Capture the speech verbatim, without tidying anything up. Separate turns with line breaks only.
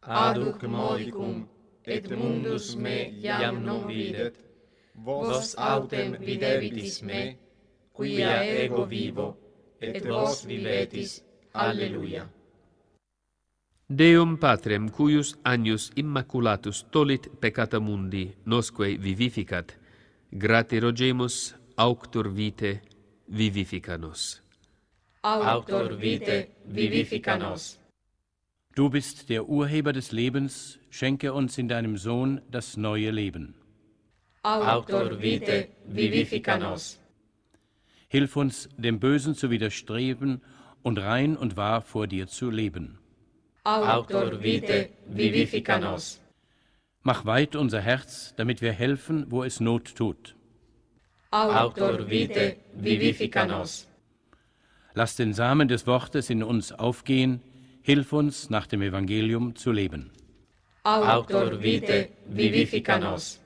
aduc modicum, et mundus me iam non videt, vos autem videbitis me, quia ego vivo, et vos vivetis. Alleluia.
Deum Patrem, cuius agnus immaculatus tolit peccata mundi, nosque vivificat, grati rogemus, auctor vitae, vivifica nos.
Auctor vitae, vivifica nos.
Du bist der Urheber des Lebens, schenke uns in deinem Sohn das neue Leben.
Auctor vitae, vivifica nos.
Hilf uns, dem Bösen zu widerstreben und rein und wahr vor dir zu leben.
Auctor vitae, vivifica nos.
Mach weit unser Herz, damit wir helfen, wo es Not tut.
Auctor vitae, vivifica nos.
Lass den Samen des Wortes in uns aufgehen, hilf uns, nach dem Evangelium zu leben.
Auctor vitae, vivifica nos.